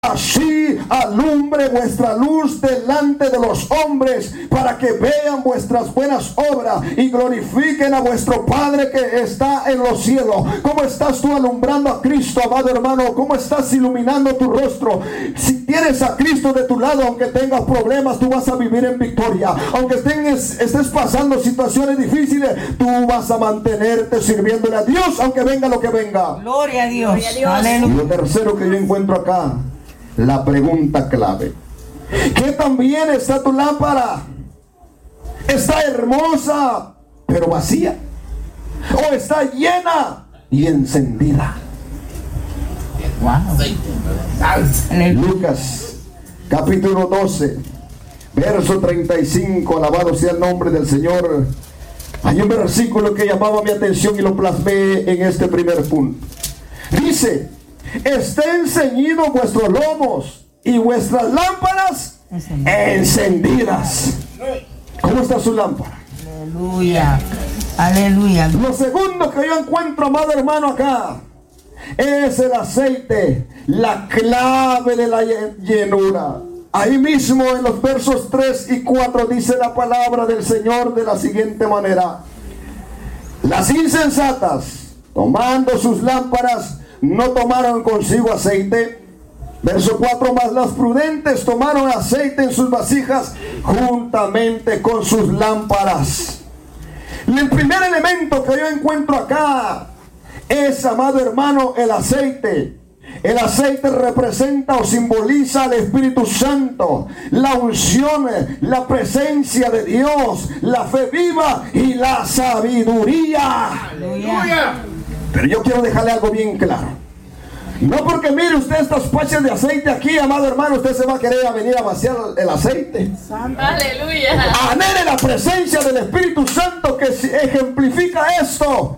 Así alumbre vuestra luz delante de los hombres, para que vean vuestras buenas obras y glorifiquen a vuestro Padre que está en los cielos. ¿Cómo estás tú alumbrando a Cristo, amado hermano? ¿Cómo estás iluminando tu rostro? Si tienes a Cristo de tu lado, aunque tengas problemas, tú vas a vivir en victoria. Aunque estés pasando situaciones difíciles, tú vas a mantenerte sirviéndole a Dios, aunque venga lo que venga. Gloria a Dios. Y lo tercero que yo encuentro acá, la pregunta clave: ¿qué tan bien está tu lámpara? ¿Está hermosa pero vacía? ¿O está llena y encendida? Wow. Lucas capítulo 12 verso 35. Alabado sea el nombre del Señor. Hay un versículo que llamaba mi atención y lo plasmé en este primer punto. Dice: estén ceñidos vuestros lomos y vuestras lámparas encendidas. ¿Cómo está su lámpara? Aleluya. Aleluya. Lo segundo que yo encuentro, amado hermano, acá es el aceite, la clave de la llenura. Ahí mismo en los versos 3 y 4 dice la palabra del Señor de la siguiente manera: las insensatas, tomando sus lámparas, no tomaron consigo aceite. Verso 4: mas las prudentes tomaron aceite en sus vasijas juntamente con sus lámparas. Y el primer elemento que yo encuentro acá es, amado hermano, el aceite. El aceite representa o simboliza al Espíritu Santo, la unción, la presencia de Dios, la fe viva y la sabiduría. Aleluya. Pero yo quiero dejarle algo bien claro. No porque mire usted estas pachas de aceite aquí, amado hermano, usted se va a querer venir a vaciar el aceite. Aleluya. Anhele la presencia del Espíritu Santo que ejemplifica esto.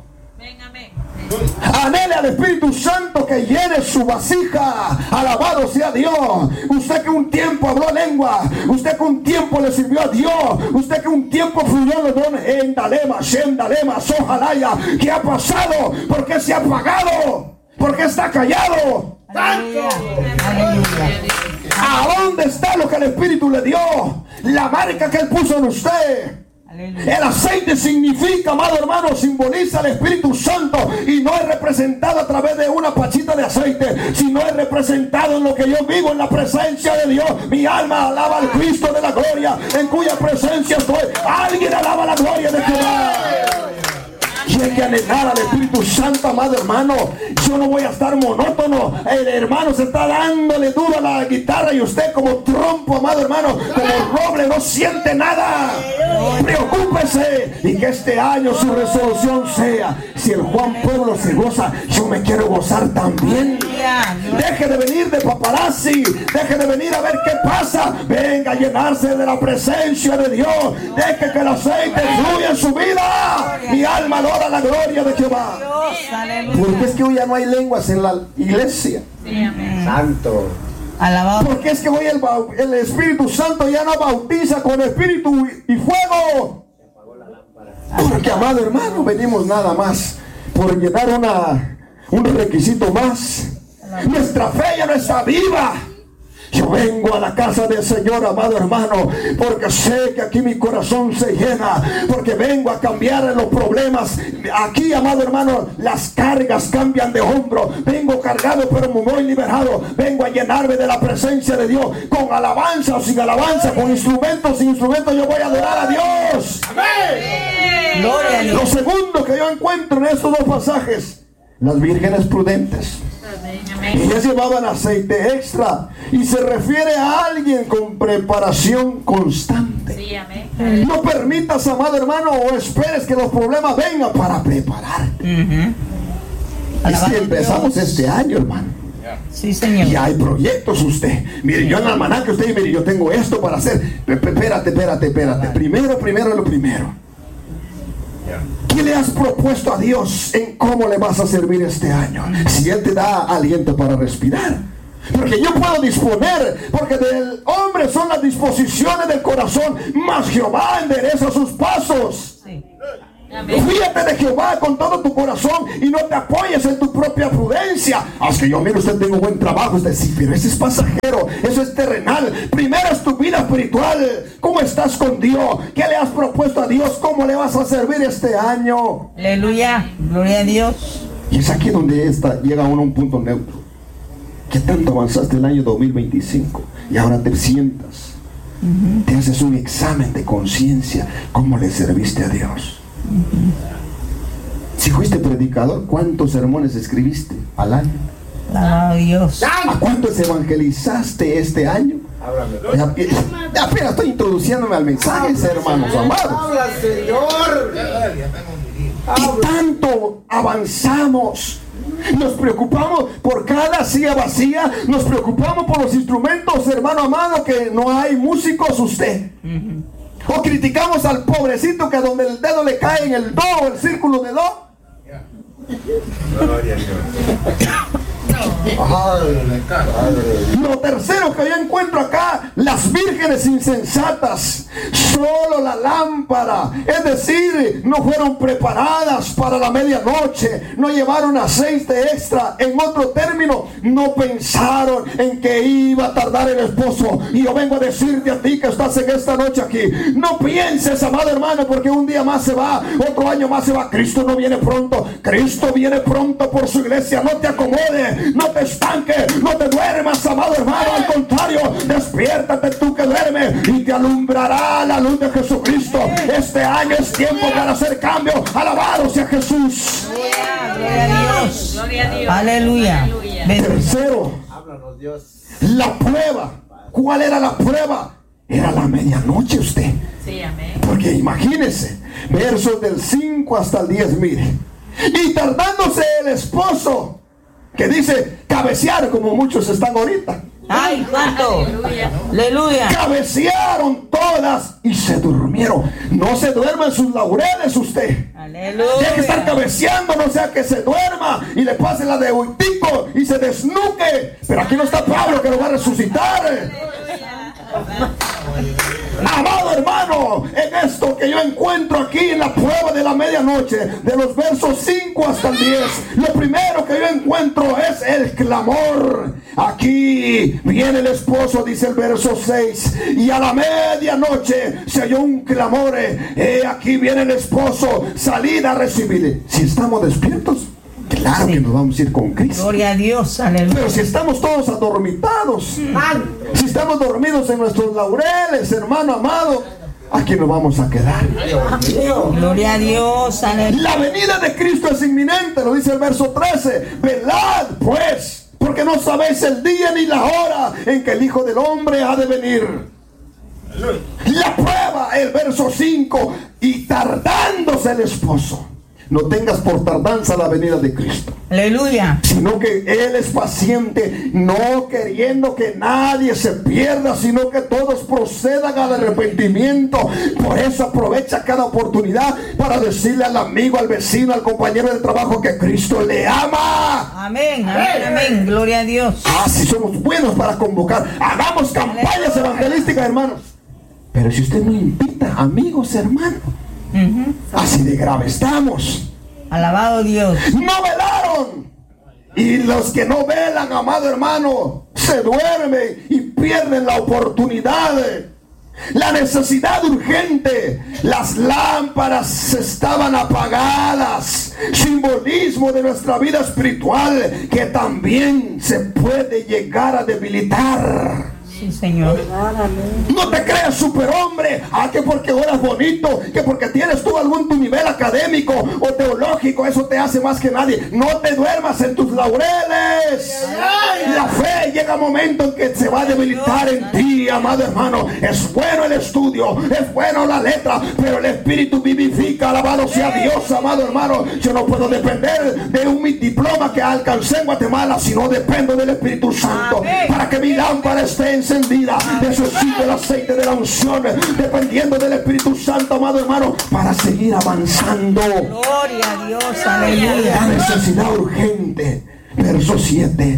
Anhele al Espíritu Santo que llene su vasija. Alabado sea Dios. Usted que un tiempo habló lengua, usted que un tiempo le sirvió a Dios, usted que un tiempo fluyó en los dones, en Dalema, Shem, Dalema, Sojalaya. ¿Qué ha pasado? ¿Por qué se ha apagado? ¿Por qué está callado? Aleluya. Aleluya. ¿A dónde está lo que el Espíritu le dio? La marca que Él puso en usted. Aleluya. El aceite significa, amado hermano, simboliza al Espíritu Santo, y no es representado a través de una pachita de aceite, sino es representado en lo que yo vivo, en la presencia de Dios. Mi alma alaba al Cristo de la gloria, en cuya presencia estoy. Alguien alaba la gloria de Jehová. Y hay que anhelar al Espíritu Santo, amado hermano. Yo no voy a estar monótono. El hermano se está dándole duro a la guitarra y usted como trompo, amado hermano, como roble, no siente nada. Preocúpese y que este año su resolución sea: si el Juan Pueblo se goza, yo me quiero gozar también. Deje de venir de paparazzi, deje de venir a ver qué pasa. Venga a llenarse de la presencia de Dios. Deje que el aceite fluya en su vida. Mi alma adora la gloria de Jehová. Porque es que hoy ya no hay lenguas en la iglesia. Santo. Alabado. Porque es que hoy el Espíritu Santo ya no bautiza con espíritu y fuego. Porque, amado hermano, venimos nada más por llenar un requisito más. Nuestra fe ya no está viva. Yo vengo a la casa del Señor, amado hermano, porque sé que aquí mi corazón se llena, porque vengo a cambiar los problemas. Aquí, amado hermano, las cargas cambian de hombro. Vengo cargado pero muy liberado. Vengo a llenarme de la presencia de Dios. Con alabanza o sin alabanza, con instrumentos o sin instrumentos, yo voy a adorar a Dios. Amén. Gloria a Dios. Lo segundo que yo encuentro en estos dos pasajes: las vírgenes prudentes. Ellas llevaban aceite extra, y se refiere a alguien con preparación constante. Sí, amén. No permitas, amado hermano, o esperes que los problemas vengan para prepararte. Es que empezamos este año, hermano. Sí, Señor. Y hay proyectos usted. Mire, yo en el almanaque, usted, mire, yo tengo esto para hacer. Espérate. Primero lo primero. ¿Qué le has propuesto a Dios en cómo le vas a servir este año? Si Él te da aliento para respirar. Porque yo puedo disponer, porque del hombre son las disposiciones del corazón, mas Jehová endereza sus pasos. Sí. Amén. Fíjate de Jehová con todo tu corazón y no te apoyes en tu propia prudencia. Es que yo, mire, usted tengo buen trabajo. Usted sí, pero ese es pasajero, eso es terrenal. Primero es tu vida espiritual. ¿Cómo estás con Dios? ¿Qué le has propuesto a Dios? ¿Cómo le vas a servir este año? Aleluya. Gloria a Dios. Y es aquí donde llega uno a un punto neutro. ¿Qué tanto avanzaste el año 2025? Y ahora te sientas, te haces un examen de conciencia. ¿Cómo le serviste a Dios? Si fuiste predicador, ¿cuántos sermones escribiste al año? Alabado Dios. ¿A cuántos evangelizaste este año? Apenas estoy introduciéndome al mensaje, hermanos amados. Habla, Señor. Y tanto avanzamos. Nos preocupamos por cada silla vacía. Nos preocupamos por los instrumentos, hermano amado, que no hay músicos usted. O criticamos al pobrecito que donde el dedo le cae en el do o el círculo de do. Gloria a Dios. Lo tercero que yo encuentro acá, las vírgenes insensatas, solo la lámpara, es decir, no fueron preparadas para la medianoche, no llevaron aceite extra. En otro término, no pensaron en que iba a tardar el esposo. Y yo vengo a decirte a ti que estás en esta noche aquí, no pienses, amado hermano, porque un día más se va, otro año más se va. Cristo no viene pronto. Cristo viene pronto por su iglesia. No te acomodes, no te estanques, no te duermas, amado hermano. Al contrario, despiértate tú que duermes y te alumbrará la luz de Jesucristo. Este año es tiempo para hacer cambio. Alabado sea Jesús. Gloria a Dios. Gloria a Dios. Aleluya. Tercero, Háblanos, Dios. la prueba. ¿Cuál era la prueba? Era la medianoche, usted. Sí, amén. Porque imagínese, versos del 5 hasta el 10, mire. Y tardándose el esposo, que dice cabecear, como muchos están ahorita. Ay, santo. Aleluya. Aleluya. Cabecearon todas y se durmieron. No se duerma en sus laureles usted. Tiene que estar Aleluya. cabeceando, no sea que se duerma y le pase la de Huitico y se desnuque. Pero aquí no está Pablo que lo va a resucitar. Amado hermano, en esto que yo encuentro aquí en la prueba de la medianoche, de los versos 5 hasta el 10, lo primero que yo encuentro es el clamor. Aquí viene el esposo, dice el verso 6, y a la medianoche se oyó un clamor. Aquí viene el esposo, salid a recibirle. Si estamos despiertos, claro que nos vamos a ir con Cristo. Gloria a Dios. Aleluya. Pero si estamos todos adormitados, si estamos dormidos en nuestros laureles, hermano amado, aquí nos vamos a quedar. Gloria a Dios. Aleluya. La venida de Cristo es inminente, lo dice el verso 13. Velad pues, porque no sabéis el día ni la hora en que el Hijo del Hombre ha de venir. La prueba, el verso 5, y tardándose el esposo. No tengas por tardanza la venida de Cristo, Aleluya. sino que Él es paciente, no queriendo que nadie se pierda, sino que todos procedan al arrepentimiento. Por eso aprovecha cada oportunidad para decirle al amigo, al vecino, al compañero de trabajo que Cristo le ama. Amén. Amén. Amén. Gloria a Dios. Si somos buenos para convocar, hagamos campañas evangelísticas, hermanos. Pero si usted no invita amigos, hermanos, así de grave estamos. Alabado Dios. No velaron. Y los que no velan, amado hermano, se duermen y pierden la oportunidad. La necesidad urgente. Las lámparas estaban apagadas. Simbolismo de nuestra vida espiritual que también se puede llegar a debilitar. Sí, Señor. No te creas superhombre. Que porque oras bonito, que porque tienes tú algún tu nivel académico o teológico, eso te hace más que nadie. No te duermas en tus laureles. La fe llega un momento en que se va a debilitar en ti, amado hermano. Es bueno el estudio, es bueno la letra, pero el Espíritu vivifica. Alabado sea Dios, amado hermano. Yo no puedo depender de un diploma que alcancé en Guatemala, sino dependo del Espíritu Santo. Para que mi lámpara esté encendida, necesito el aceite de la unción, dependiendo del Espíritu Santo, amado hermano, para seguir avanzando. Gloria a Dios. La Aleluya. necesidad urgente. Verso 7.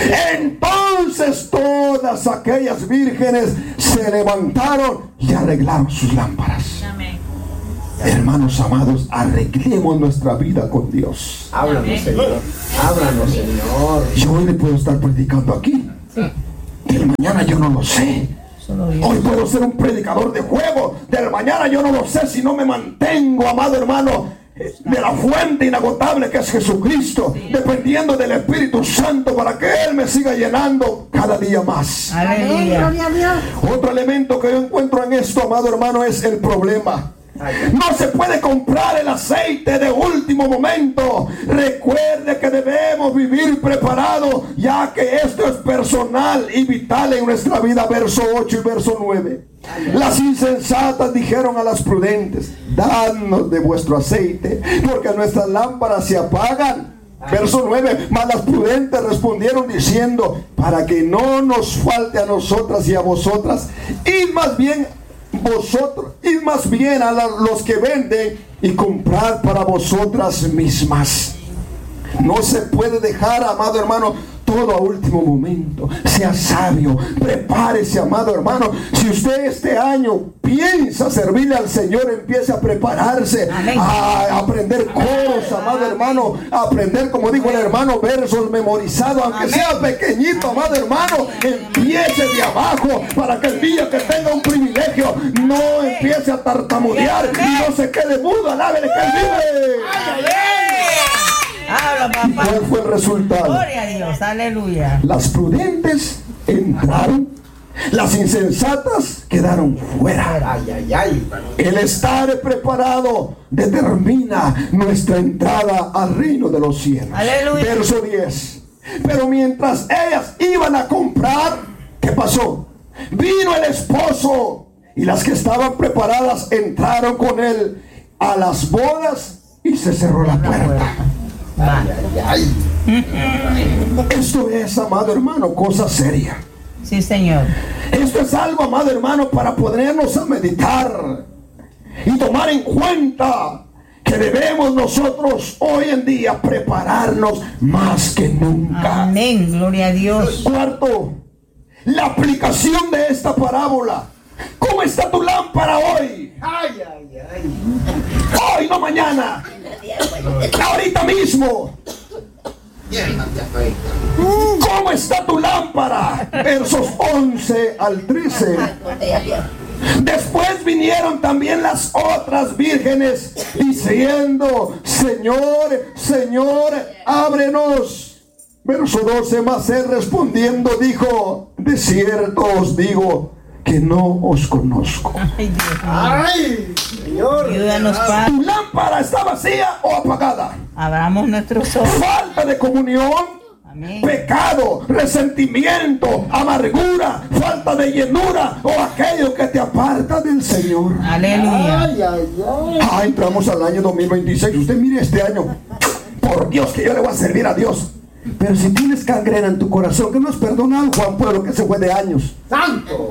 Entonces todas aquellas vírgenes se levantaron y arreglaron sus lámparas. Amén. Hermanos amados, arreglemos nuestra vida con Dios. Háblanos, Señor. Háblanos, Señor. Yo hoy le puedo estar predicando aquí. Del mañana yo no lo sé. Solo Dios. Hoy puedo ser un predicador de juego. Del mañana yo no lo sé si no me mantengo, amado hermano, de la fuente inagotable que es Jesucristo, dependiendo del Espíritu Santo para que Él me siga llenando cada día más. Aleluya. Otro elemento que yo encuentro en esto, amado hermano, es el problema. No se puede comprar el aceite de último momento. Recuerde que debemos vivir preparados, ya que esto es personal y vital en nuestra vida. Verso 8 y verso 9. Las insensatas dijeron a las prudentes: dadnos de vuestro aceite, porque nuestras lámparas se apagan. Verso 9. Mas las prudentes respondieron diciendo: para que no nos falte a nosotras y a vosotras, id más bien a los que venden y comprar para vosotras mismas. No se puede dejar, amado hermano, todo a último momento. Sea sabio, prepárese, amado hermano. Si usted este año piensa servirle al Señor, empiece a prepararse. Amén. A aprender coros, amado hermano, a aprender, como dijo el hermano, versos memorizados, aunque Amén. sea pequeñito, amado hermano. Empiece de abajo para que el día que tenga un privilegio no empiece a tartamudear y no se quede mudo. Alábele que Él vive. Habla, papá. ¿Cuál fue el resultado? Gloria a Dios. Aleluya. Las prudentes entraron, las insensatas quedaron fuera. Ay, ay, ay. El estar preparado determina nuestra entrada al reino de los cielos. Aleluya. Verso 10. Pero mientras ellas iban a comprar, ¿qué pasó? Vino el esposo y las que estaban preparadas entraron con él a las bodas y se cerró la puerta. Ay, ay, ay. Esto es, amado hermano, cosa seria. Sí, Señor. Esto es algo, amado hermano, para ponernos a meditar y tomar en cuenta que debemos nosotros hoy en día prepararnos más que nunca. Amén. Gloria a Dios. Cuarto, la aplicación de esta parábola. ¿Cómo está tu lámpara hoy? Ay, ay, ay. Hoy, no mañana. Ahorita mismo. ¿Cómo está tu lámpara? Versos 11 al 13. Después vinieron también las otras vírgenes diciendo: Señor, Señor, ábrenos. Verso 12. Mas él respondiendo dijo: de cierto os digo que no os conozco. Ay, Dios. Ay, Señor. Ayúdanos, Padre. ¿Tu lámpara está vacía o apagada? Abramos nuestros ojos. Falta de comunión, Amén. pecado, resentimiento, amargura, falta de llenura o aquello que te aparta del Señor. Aleluya. Ay, ay, ay. Entramos al año 2026. Usted mire este año. Por Dios que yo le voy a servir a Dios. Pero si tienes gangrena en tu corazón, que no has perdonado, Juan Pueblo, que se fue de años. Santo.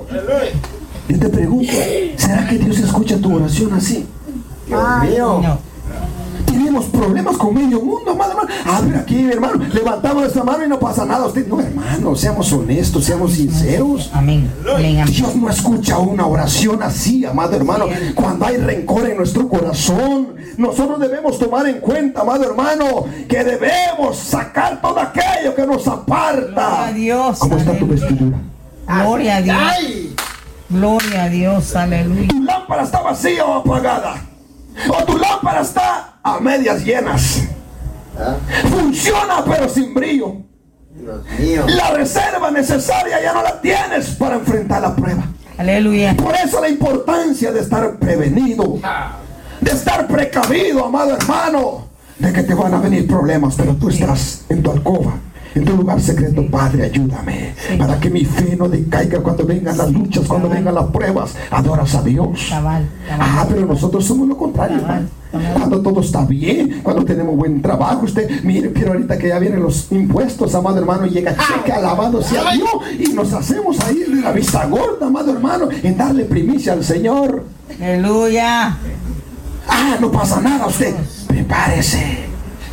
Yo te pregunto, ¿será que Dios escucha tu oración así? Dios mío. No. Tenemos problemas con medio mundo, hermano. A ver aquí, hermano, levantamos nuestra mano y no pasa nada. Usted, no, hermano, seamos honestos, seamos sinceros. Amén. Amén. Amén. Dios no escucha una oración así, amado hermano. Cuando hay rencor en nuestro corazón, nosotros debemos tomar en cuenta, amado hermano, que debemos sacar todo aquello que nos Gloria aparta. a Dios. ¿Cómo está tu Aleluya. vestidura? Gloria a Dios. Ay. Gloria a Dios. Aleluya. ¿Tu lámpara está vacía o apagada? ¿O tu lámpara está a medias llenas? Ah, Funciona pero sin brillo. Dios mío. La reserva necesaria ya no la tienes para enfrentar la prueba. Aleluya. Por eso la importancia de estar prevenido, de estar precavido, amado hermano, de que te van a venir problemas, pero tú estás en tu alcoba, en tu lugar secreto. Padre, ayúdame para que mi fe no decaiga cuando vengan las luchas, cuando vengan las pruebas. Adoras a Dios. Cabal, cabal. Pero nosotros somos lo contrario, hermano. Cuando todo está bien, cuando tenemos buen trabajo. Usted, mire, pero ahorita que ya vienen los impuestos, amado hermano, y llega cheque, alabado sea Dios, y nos hacemos ahí de la vista gorda, amado hermano, en darle primicia al Señor. Aleluya. No pasa nada, usted prepárese.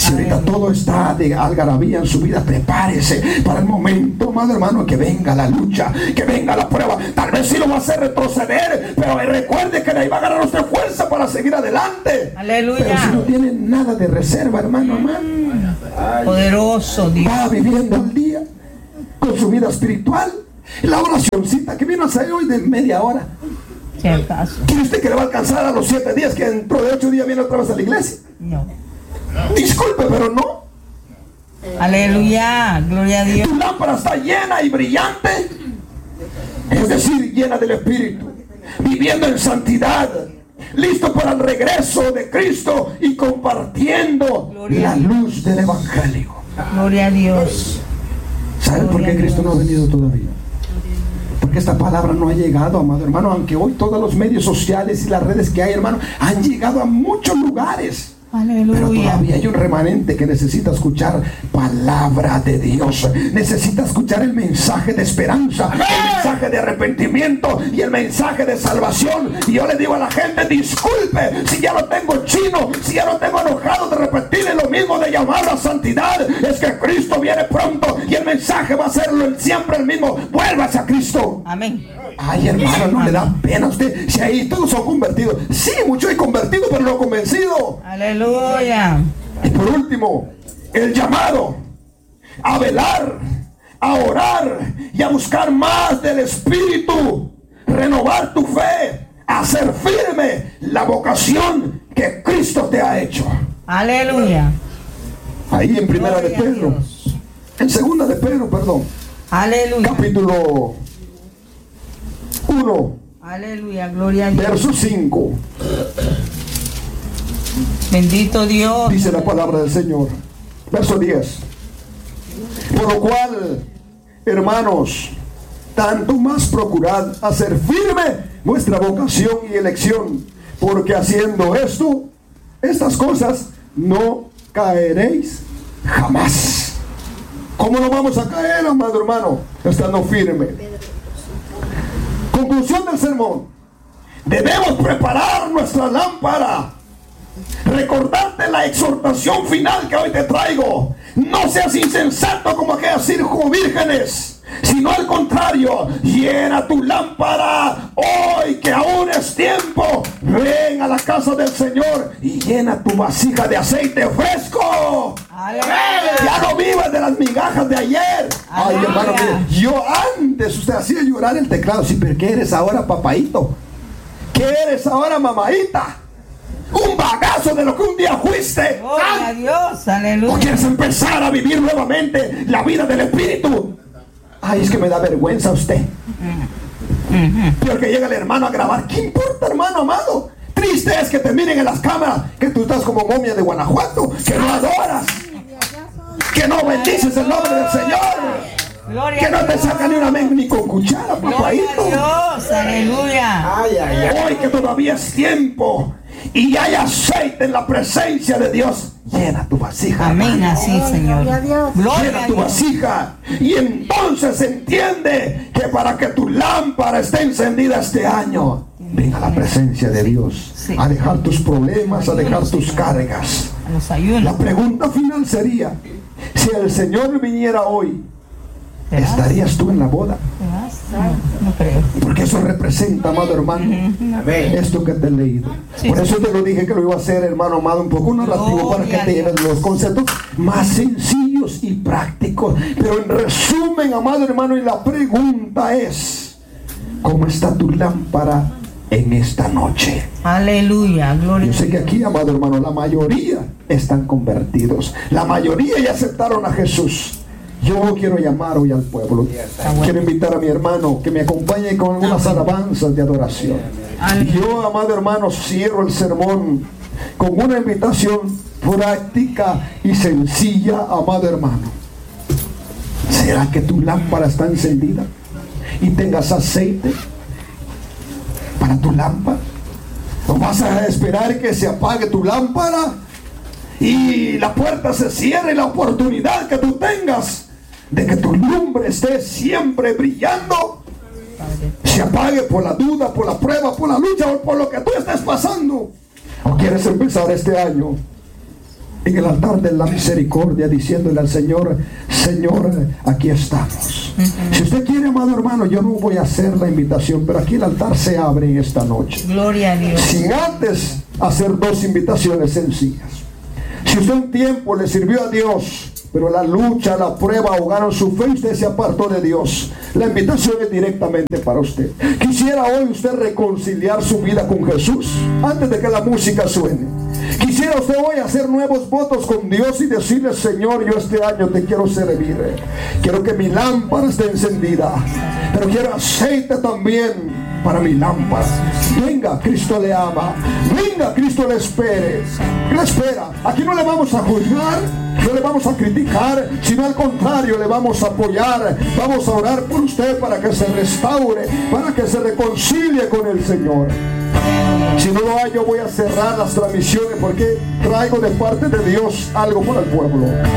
Si ahorita todo está de algarabía en su vida, prepárese para el momento, amado hermano, que venga la lucha, que venga la prueba. Tal vez sí lo va a hacer retroceder, pero recuerde que de ahí va a agarrar usted fuerza para seguir adelante. Aleluya. Pero si no tiene nada de reserva, hermano, Poderoso Dios. va viviendo el día con su vida espiritual. La oracioncita que vino a hacer hoy de media hora, Si acaso. ¿quiere usted que le va a alcanzar a los 7 días, que dentro de 8 días viene otra vez a la iglesia? No. Disculpe, pero no. Aleluya. Gloria a Dios. Tu lámpara está llena y brillante, es decir, llena del Espíritu, viviendo en santidad, listo para el regreso de Cristo y compartiendo la luz del Evangelio. Gloria a Dios. ¿Saben por qué Cristo no ha venido todavía? Porque esta palabra no ha llegado, amado hermano, aunque hoy todos los medios sociales y las redes que hay, hermano, han llegado a muchos lugares. Pero Aleluya. todavía hay un remanente que necesita escuchar palabra de Dios. Necesita escuchar el mensaje de esperanza, el mensaje de arrepentimiento y el mensaje de salvación. Y yo le digo a la gente, disculpe si ya lo tengo chino, si ya lo tengo enojado de repetirle lo mismo, de llamar a santidad. Es que Cristo viene pronto y el mensaje va a ser siempre el mismo. Vuélvase a Cristo. Amén. Ay, hermano, no le da pena a usted. Si ahí todos son convertidos. Sí, muchos hay convertidos, pero no convencidos. Aleluya. Y por último, el llamado a velar, a orar y a buscar más del Espíritu, renovar tu fe, hacer firme la vocación que Cristo te ha hecho. Aleluya. Ahí en Primera de Gloria a Pedro, Dios. en Segunda de Pedro, perdón, Aleluya. capítulo 1, Aleluya. Gloria a Dios. verso 5. Bendito Dios. Dice la palabra del Señor. Verso 10. Por lo cual, hermanos, tanto más procurad hacer firme vuestra vocación y elección, porque haciendo estas cosas, no caeréis jamás. ¿Cómo no vamos a caer, amado hermano? Estando firme. Conclusión del sermón. Debemos preparar nuestra lámpara. Recordarte la exhortación final que hoy te traigo. No seas insensato como aquellas 5 vírgenes, sino al contrario, llena tu lámpara hoy, que aún es tiempo. Ven a la casa del Señor y llena tu vasija de aceite fresco. Aleluya. Ya no vivas de las migajas de ayer. Ay, Aleluya. hermano, mire, yo antes usted hacía llorar el teclado. Sí, pero ¿qué eres ahora, papaito? ¿Qué eres ahora, mamadita? Un bagazo de lo que un día fuiste. Gloria a Dios. ¿O Aleluya. quieres empezar a vivir nuevamente la vida del Espíritu? Ay, es que me da vergüenza usted. Pero que llega el hermano a grabar. ¿Qué importa, hermano amado? Triste es que te miren en las cámaras que tú estás como momia de Guanajuato, que no adoras, que no bendices el nombre del Señor, Gloria que a no te Dios. saca ni una ni con cuchara, Gloria papaito. a Dios. Aleluya. Ay, ay, ay. Hoy que todavía es tiempo y hay aceite en la presencia de Dios, llena tu vasija. Amén. hermano. Así, Señor. Gloria Llena a tu Dios. vasija y entonces entiende que para que tu lámpara esté encendida este año, venga a la presencia de Dios, Sí. a dejar tus problemas, a dejar tus cargas. A los ayunos. La pregunta final sería, si el Señor viniera hoy, ¿Te vas? ¿estarías tú en la boda? ¿Te vas? No creo. Porque eso representa, amado hermano, Amén. esto que te he leído. Sí, Por sí. eso te lo dije que lo iba a hacer, hermano amado, un poco narrativo para que Gloria te a lleves Dios. los conceptos más sencillos y prácticos. Pero en resumen, amado hermano, y la pregunta es, ¿cómo está tu lámpara en esta noche? Aleluya. Gloria Yo a sé que Dios. aquí, amado hermano, la mayoría están convertidos. La mayoría ya aceptaron a Jesús. Yo quiero llamar hoy al pueblo. Quiero invitar a mi hermano que me acompañe con algunas alabanzas de adoración. Yo, amado hermano, cierro el sermón con una invitación práctica y sencilla, amado hermano. ¿Será que tu lámpara está encendida y tengas aceite para tu lámpara? ¿O vas a esperar que se apague tu lámpara y la puerta se cierre y la oportunidad que tú tengas de que tu lumbre esté siempre brillando se apague por la duda, por la prueba, por la lucha o por lo que tú estés pasando? ¿O quieres empezar este año en el altar de la misericordia, diciéndole al Señor: Señor, aquí estamos. Si usted quiere, amado hermano, yo no voy a hacer la invitación, pero aquí el altar se abre en esta noche. Gloria a Dios. Sin antes hacer dos invitaciones sencillas. Si usted un tiempo le sirvió a Dios, pero la lucha, la prueba ahogaron su fe y usted se apartó de Dios, la invitación es directamente para usted. Quisiera hoy usted reconciliar su vida con Jesús antes de que la música suene. Quisiera usted hoy hacer nuevos votos con Dios y decirle: Señor, yo este año te quiero servir. Quiero que mi lámpara esté encendida, pero quiero aceite también para mi lámpara. Venga, Cristo le ama. Venga, Cristo le espere. ¿Qué le espera? Aquí no le vamos a juzgar, no le vamos a criticar, sino al contrario, le vamos a apoyar. Vamos a orar por usted para que se restaure, para que se reconcilie con el Señor. Si no lo hay, yo voy a cerrar las transmisiones porque traigo de parte de Dios algo para el pueblo.